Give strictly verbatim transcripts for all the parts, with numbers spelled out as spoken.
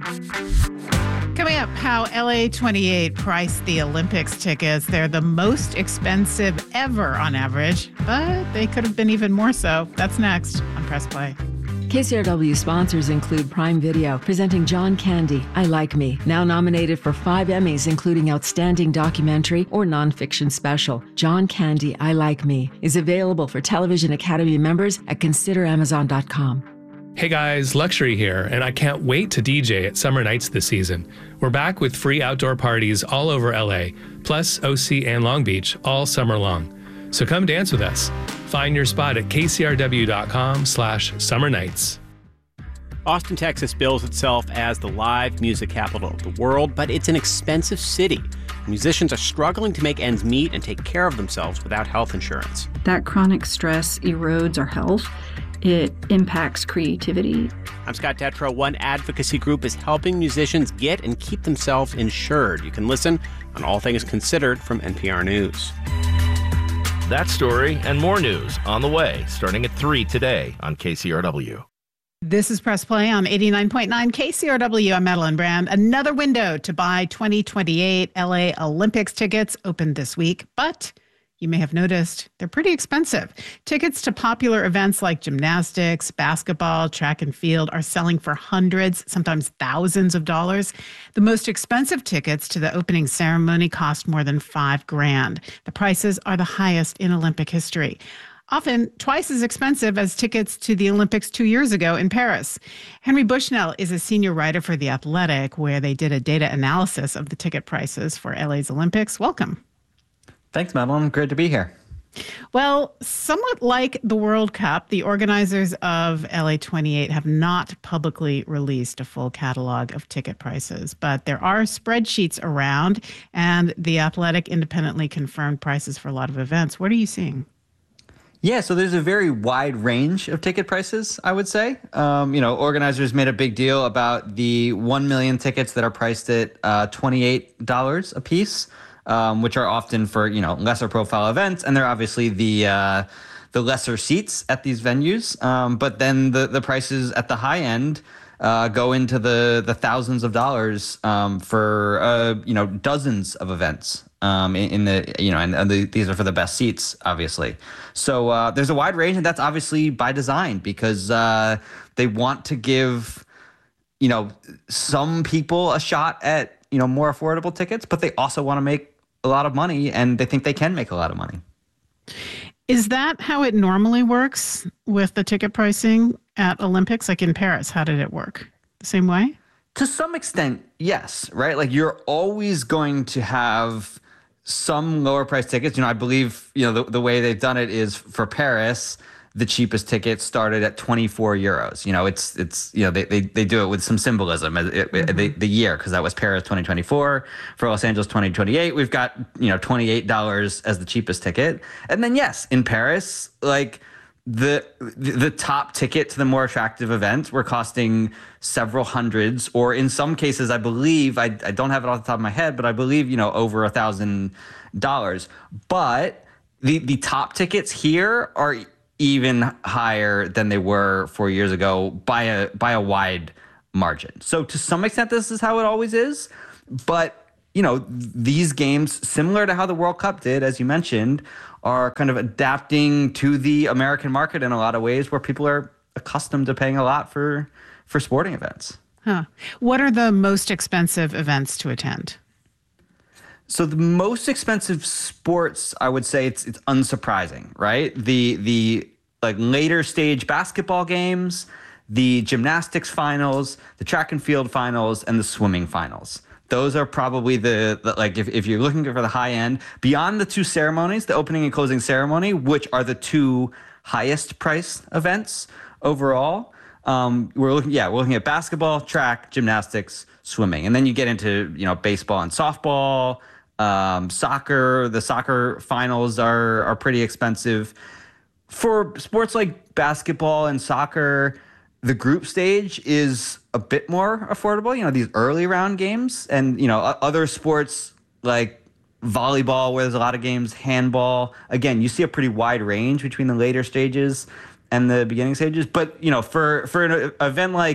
Coming up, how L A twenty-eight priced the Olympics tickets. They're the most expensive ever on average, but they could have been even more so. That's next on Press Play. K C R W sponsors include Prime Video, presenting John Candy, I Like Me, now nominated for five Emmys, including Outstanding Documentary or Nonfiction Special. John Candy, I Like Me is available for Television Academy members at consider amazon dot com. Hey guys, Luxury here, and I can't wait to D J at Summer Nights this season. We're back with free outdoor parties all over L A, plus O C and Long Beach all summer long. So come dance with us. Find your spot at k c r w dot com slash summer nights. Austin, Texas bills itself as the live music capital of the world, but it's an expensive city. Musicians are struggling to make ends meet and take care of themselves without health insurance. That chronic stress erodes our health. It impacts creativity. I'm Scott Detrow. One advocacy group is helping musicians get and keep themselves insured. You can listen on All Things Considered from N P R News. That story and more news on the way, starting at three today on K C R W. This is Press Play on eighty-nine point nine K C R W. I'm Madeline Brand. Another window to buy twenty twenty-eight L A Olympics tickets opened this week, but you may have noticed they're pretty expensive. Tickets to popular events like gymnastics, basketball, track and field are selling for hundreds, sometimes thousands of dollars. The most expensive tickets to the opening ceremony cost more than five grand. The prices are the highest in Olympic history. Often twice as expensive as tickets to the Olympics two years ago in Paris. Henry Bushnell is a senior writer for The Athletic, where they did a data analysis of the ticket prices for L A's Olympics. Welcome. Thanks, Madeline. Great to be here. Well, somewhat like the World Cup, the organizers of L A twenty-eight have not publicly released a full catalog of ticket prices, but there are spreadsheets around, and The Athletic independently confirmed prices for a lot of events. What are you seeing? Yeah, so there's a very wide range of ticket prices, I would say. Um, you know, organizers made a big deal about the one million tickets that are priced at uh, twenty-eight dollars a piece. Um, which are often for, you know, lesser profile events. And they're obviously the uh, the lesser seats at these venues. Um, but then the, the prices at the high end uh, go into the, the thousands of dollars um, for, uh, you know, dozens of events um, in, in the, you know, and, and the, these are for the best seats, obviously. So uh, there's a wide range, and that's obviously by design because uh, they want to give, you know, some people a shot at, you know, more affordable tickets, but they also want to make a lot of money, and they think they can make a lot of money. Is that how it normally works with the ticket pricing at Olympics? Like in Paris, how did it work? The same way? To some extent, yes, right? Like you're always going to have some lower price tickets. You know, I believe, you know, the, the way they've done it is for Paris, the cheapest ticket started at twenty-four euros. You know, it's, it's you know, they, they, they do it with some symbolism, it, it, mm-hmm. the, the year, because that was Paris twenty twenty-four. For Los Angeles twenty twenty-eight, we've got, you know, twenty-eight dollars as the cheapest ticket. And then, yes, in Paris, like the the top ticket to the more attractive events were costing several hundreds, or in some cases, I believe, I, I don't have it off the top of my head, but I believe, you know, over a thousand dollars. But the, the top tickets here are even higher than they were four years ago by a by a wide margin. So to some extent, this is how it always is. But, you know, these games, similar to how the World Cup did, as you mentioned, are kind of adapting to the American market in a lot of ways where people are accustomed to paying a lot for, for sporting events. Huh. What are the most expensive events to attend? So the most expensive sports, I would say it's it's unsurprising, right? The the like later stage basketball games, the gymnastics finals, the track and field finals, and the swimming finals. Those are probably the, the like if, if you're looking for the high end, beyond the two ceremonies, the opening and closing ceremony, which are the two highest priced events overall. Um, we're looking, yeah, we're looking at basketball, track, gymnastics, swimming, and then you get into, you know, baseball and softball. Um, soccer, the soccer finals are are pretty expensive. For sports like basketball and soccer, the group stage is a bit more affordable, you know, these early round games. And, you know, other sports like volleyball, where there's a lot of games, handball, again, you see a pretty wide range between the later stages and the beginning stages. But, you know, for, for an event like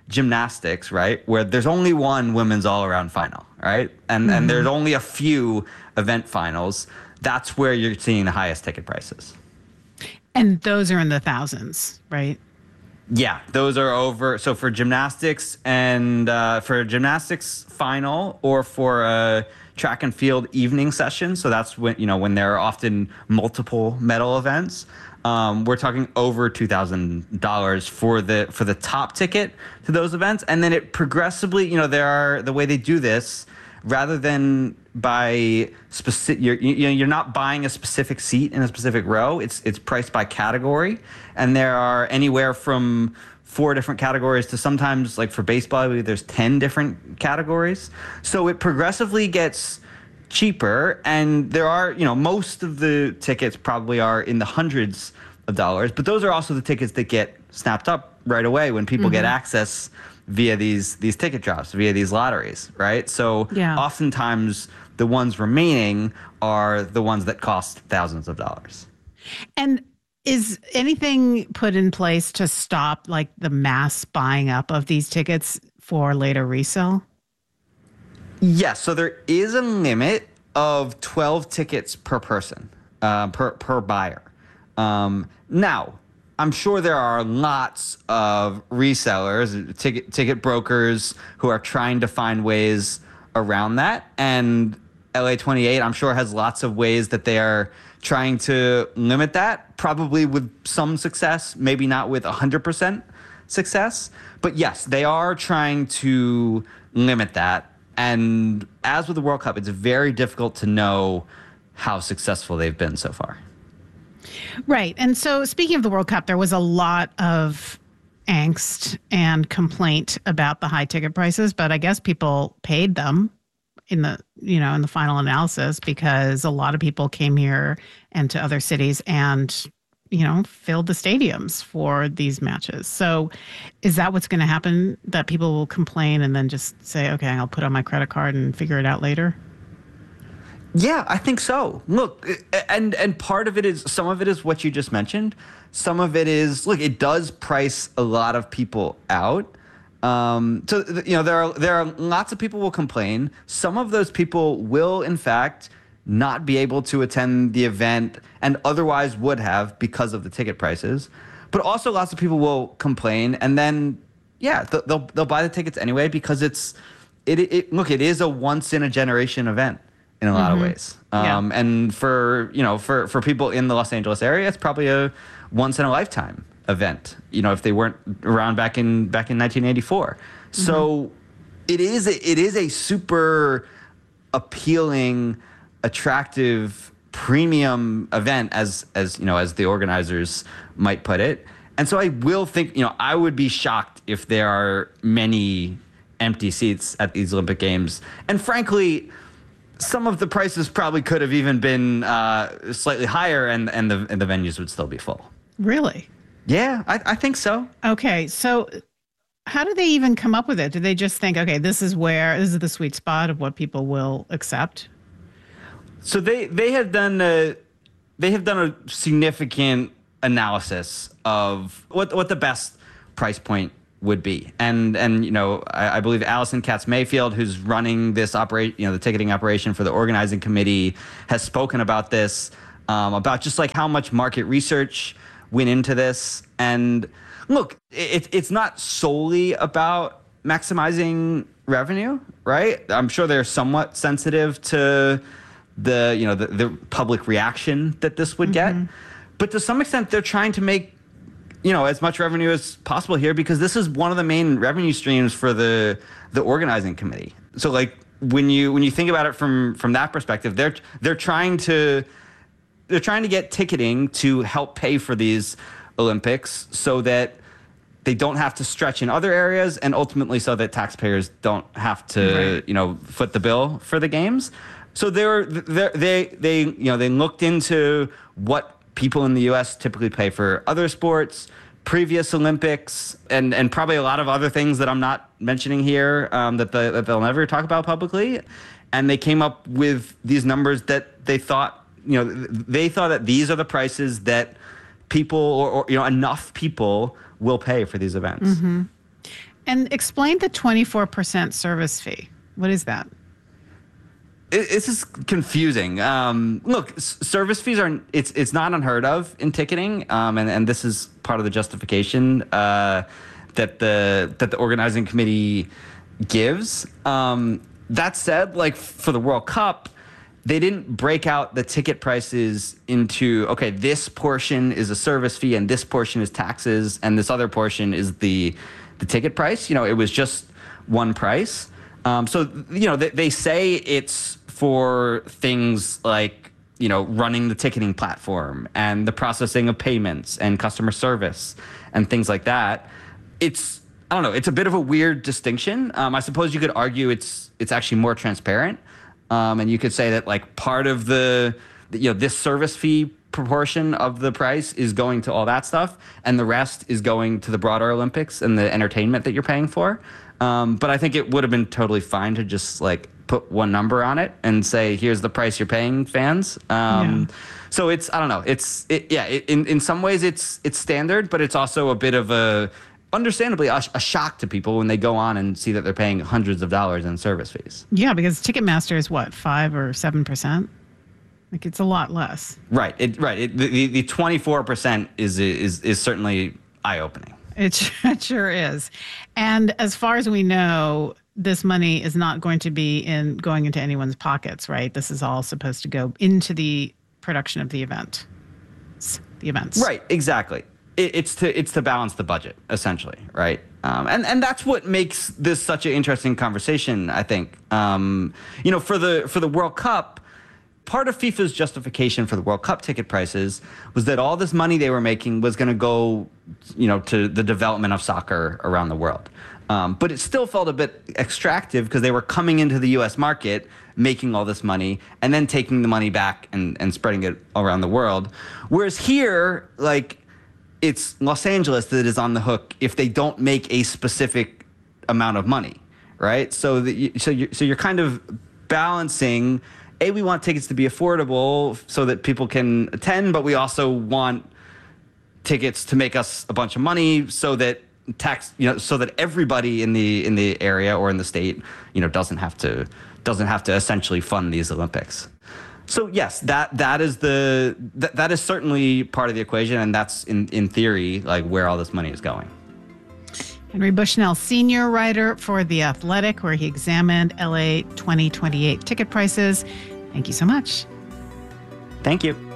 gymnastics, right, where there's only one women's all-around final, right, and mm-hmm. and there's only a few event finals, that's where you're seeing the highest ticket prices. And those are in the thousands, right? Yeah, those are over. So for gymnastics and uh, for a gymnastics final, or for a track and field evening session, so that's when, you know, when there are often multiple medal events, um, we're talking over two thousand dollars for the for the top ticket to those events. And then it progressively, you know, there are, the way they do this, rather than by specific, you're, you know, you're not buying a specific seat in a specific row. It's it's priced by category, and there are anywhere from four different categories to sometimes, like for baseball, I believe there's ten different categories. So it progressively gets cheaper, and there are, you know, most of the tickets probably are in the hundreds of dollars, but those are also the tickets that get snapped up right away when people mm-hmm. get access via these these ticket drops, via these lotteries, right? So yeah. oftentimes the ones remaining are the ones that cost thousands of dollars. And is anything put in place to stop like the mass buying up of these tickets for later resale? Yes, so there is a limit of twelve tickets per person, uh, per per buyer. Um, now, I'm sure there are lots of resellers, ticket ticket brokers who are trying to find ways around that. And L A twenty-eight, I'm sure, has lots of ways that they are trying to limit that, probably with some success, maybe not with one hundred percent success. But yes, they are trying to limit that. And as with the World Cup, it's very difficult to know how successful they've been so far. Right. And so speaking of the World Cup, there was a lot of angst and complaint about the high ticket prices, but I guess people paid them in the, you know, in the final analysis, because a lot of people came here and to other cities and, you know, filled the stadiums for these matches. So is that what's going to happen? That people will complain and then just say, okay, I'll put on my credit card and figure it out later? Yeah, I think so. Look, and and part of it is, some of it is what you just mentioned. Some of it is, look, it does price a lot of people out. Um, so, you know, there are there are lots of people will complain. Some of those people will, in fact, not be able to attend the event and otherwise would have because of the ticket prices. But also lots of people will complain, and then, yeah, they'll they'll buy the tickets anyway, because it's it, it look, it is a once in a generation event in a lot mm-hmm. of ways. Um, yeah. And for, you know, for, for people in the Los Angeles area, it's probably a once in a lifetime event, you know, if they weren't around back in back in nineteen eighty-four. Mm-hmm. So it is a, it is a super appealing, attractive, premium event, as as you know, as the organizers might put it. And so I will think, you know, I would be shocked if there are many empty seats at these Olympic Games. And frankly, some of the prices probably could have even been uh, slightly higher, and and the and the venues would still be full. Really? Yeah, I, I think so. Okay, so how do they even come up with it? Do they just think, okay, this is where, this is the sweet spot of what people will accept? So they they have done a, they have done a significant analysis of what what the best price point would be, and and you know, I, I believe Allison Katz Mayfield, who's running this operate, you know, the ticketing operation for the organizing committee, has spoken about this, um, about just like how much market research went into this. And look, it, it's not solely about maximizing revenue, right? I'm sure they're somewhat sensitive to the, you know, the, the public reaction that this would mm-hmm. get, but to some extent they're trying to make, you know, as much revenue as possible here, because this is one of the main revenue streams for the the organizing committee. So like when you when you think about it from from that perspective, they're they're trying to they're trying to get ticketing to help pay for these Olympics, so that they don't have to stretch in other areas, and ultimately so that taxpayers don't have to, right. you know, foot the bill for the games. So they're, they're they they you know they looked into what people in the U S typically pay for other sports, previous Olympics, and and probably a lot of other things that I'm not mentioning here, um, that, the, that they'll never talk about publicly. And they came up with these numbers that they thought, you know, they thought that these are the prices that people, or, or you know, enough people will pay for these events. Mm-hmm. And explain the twenty-four percent service fee. What is that? It, it's just confusing. Um, look, s- service fees are it's it's not unheard of in ticketing, um, and and this is part of the justification uh, that the that the organizing committee gives. Um, that said, like for the World Cup, they didn't break out the ticket prices into, okay, this portion is a service fee and this portion is taxes and this other portion is the the ticket price. You know, it was just one price. Um, so, you know, they, they say it's for things like, you know, running the ticketing platform and the processing of payments and customer service and things like that. It's, I don't know, it's a bit of a weird distinction. Um, I suppose you could argue it's it's actually more transparent. Um, and you could say that like part of the, you know, this service fee proportion of the price is going to all that stuff, and the rest is going to the broader Olympics and the entertainment that you're paying for. Um, but I think it would have been totally fine to just like put one number on it and say, here's the price you're paying, fans. Um, Yeah. So it's, I don't know, it's, it, yeah, it, in, in some ways it's it's standard, but it's also a bit of a, understandably, a, a shock to people when they go on and see that they're paying hundreds of dollars in service fees. Yeah, because Ticketmaster is what, five or seven percent? Like it's a lot less. Right. It, right. It, the the twenty-four percent is is is certainly eye-opening. It, it sure is. And as far as we know, this money is not going to be in going into anyone's pockets, right? This is all supposed to go into the production of the event. The events. Right. Exactly. It, it's to it's to balance the budget, essentially, right? Um, and and that's what makes this such an interesting conversation, I think. Um, you know, for the for the World Cup, part of FIFA's justification for the World Cup ticket prices was that all this money they were making was going to go, you know, to the development of soccer around the world. Um, but it still felt a bit extractive because they were coming into the U S market, making all this money, and then taking the money back and, and spreading it around the world. Whereas here, like, it's Los Angeles that is on the hook if they don't make a specific amount of money, right? So that so you're, so you're kind of balancing, A, we want tickets to be affordable so that people can attend, but we also want tickets to make us a bunch of money so that tax, you know, so that everybody in the in the area or in the state, you know, doesn't have to doesn't have to essentially fund these Olympics. So yes, that that is the that, that is certainly part of the equation, and that's in in theory like where all this money is going. Henry Bushnell, senior writer for The Athletic, where he examined L A twenty twenty-eight ticket prices. Thank you so much. Thank you.